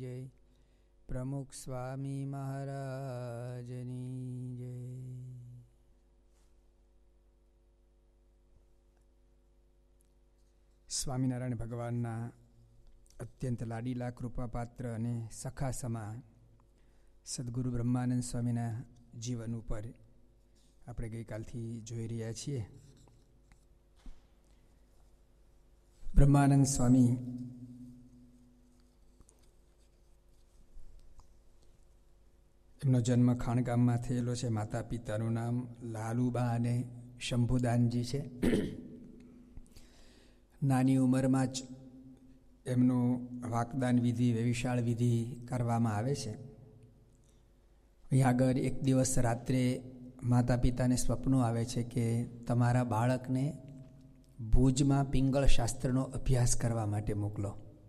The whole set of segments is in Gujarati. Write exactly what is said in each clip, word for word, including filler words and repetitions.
જય. પ્રમુખ સ્વામી મહારાજની જય. સ્વામિનારાયણ ભગવાનના અત્યંત લાડીલા કૃપાપાત્ર અને સખા સમા સદગુરુ બ્રહ્માનંદ સ્વામીના જીવન ઉપર આપણે ગઈકાલથી જોઈ રહ્યા છીએ. બ્રહ્માનંદ સ્વામી એમનો જન્મ ખાણગામમાં થયેલો છે. માતા પિતાનું નામ લાલુબા અને શંભુદાનજી છે. નાની ઉંમરમાં જ એમનું વાકદાન વિધિ, વેવિશાળ વિધિ કરવામાં આવે છે. અહીં આગળ એક દિવસ રાત્રે માતા પિતાને સ્વપ્નો આવે છે કે તમારા બાળકને ભુજમાં પિંગળ શાસ્ત્રનો અભ્યાસ કરવા માટે મોકલો,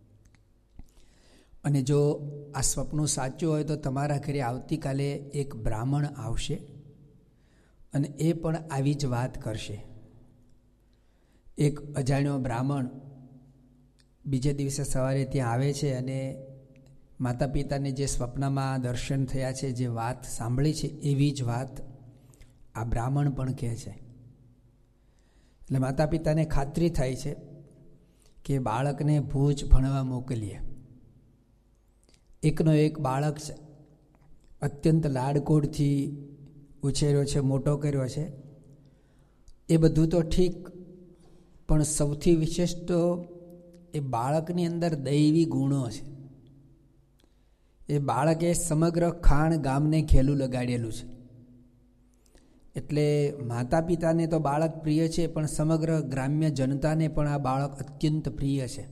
અને જો આ સ્વપ્ન સાચું હોય તો તમારા ઘરે આવતીકાલે એક બ્રાહ્મણ આવશે અને એ પણ આવી જ વાત કરશે. એક અજાણ્યો બ્રાહ્મણ બીજે દિવસે સવારે ત્યાં આવે છે અને માતા પિતાને જે સ્વપ્નમાં દર્શન થયા છે, જે વાત સાંભળી છે, એવી જ વાત આ બ્રાહ્મણ પણ કહે છે. એટલે માતા પિતાને ખાતરી થાય છે કે બાળકને ભુજ ભણવા મોકલીએ. એકનો એક બાળક છે, અત્યંત લાડકોડથી ઉછેર્યો છે, મોટો કર્યો છે. એ બધું તો ઠીક, પણ સૌથી વિશેષ તો એ બાળકની અંદર દૈવી ગુણો છે. એ બાળકે સમગ્ર ખાણ ગામને ખેલું લગાડેલું છે. એટલે માતા પિતાને તો બાળક પ્રિય છે, પણ સમગ્ર ગ્રામ્ય જનતાને પણ આ બાળક અત્યંત પ્રિય છે.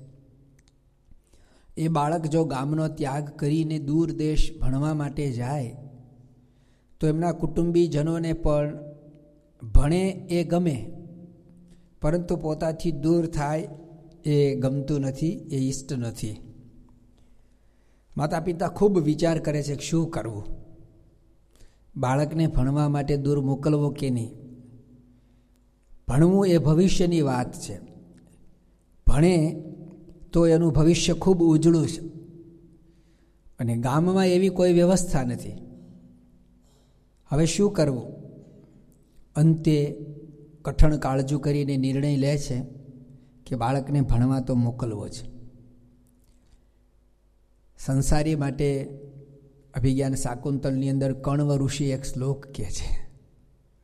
એ બાળક જો ગામનો ત્યાગ કરીને દૂર દેશ ભણવા માટે જાય તો એમના કુટુંબીજનોને પણ ભણે એ ગમે, પરંતુ પોતાથી દૂર થાય એ ગમતું નથી, એ ઈષ્ટ નથી. માતા પિતા ખૂબ વિચાર કરે છે કે શું કરવું, બાળકને ભણવા માટે દૂર મોકલવો કે નહીં. ભણવું એ ભવિષ્યની વાત છે. ભણે તો એનું ભવિષ્ય ખૂબ ઉજળું છે, અને ગામમાં એવી કોઈ વ્યવસ્થા નથી. હવે શું કરવું? અંતે કઠણ કાળજુ કરીને નિર્ણય લે છે કે બાળકને ભણવા તો મોકલવો છે. સંસારી માટે અભિજ્ઞાન શાકુંતલની અંદર કણવ ઋષિ એક શ્લોક કહે છે,